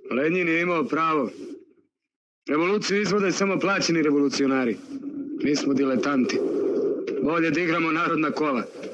Lenin je imao pravo. Revoluciju izvode samo plaćeni revolucionari. Mi smo diletanti. Bolje da igramo narodna kola.